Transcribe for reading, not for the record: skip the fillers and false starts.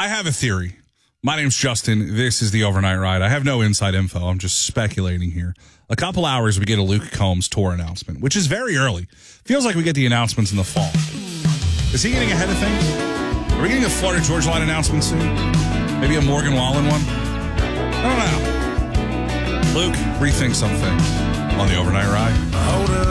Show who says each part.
Speaker 1: I have a theory. My name's Justin. This is the Overnight Ride. I have no inside info. I'm just speculating here. A couple hours, we get a Luke Combs tour announcement, which is very early. Feels like we get the announcements in the fall. Is he getting ahead of things? Are we getting a Florida Georgia Line announcement soon? Maybe a Morgan Wallen one? I don't know. Luke, rethink some things on the Overnight Ride.
Speaker 2: Hold up.